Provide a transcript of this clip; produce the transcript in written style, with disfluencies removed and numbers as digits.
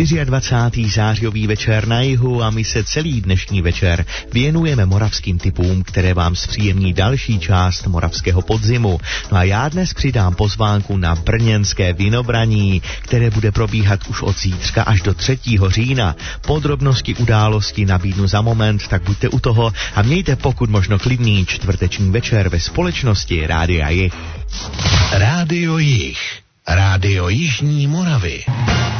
24. zářijový večer na jihu a my se celý dnešní večer věnujeme moravským typům, které vám zpříjemní další část moravského podzimu. No a já dnes přidám pozvánku na brněnské vinobraní, které bude probíhat už od zítřka až do 3. října. Podrobnosti události nabídnu za moment, tak buďte u toho a mějte pokud možno klidný čtvrteční večer ve společnosti Rádia Jih. Rádio Jih. Rádio Jižní Moravy.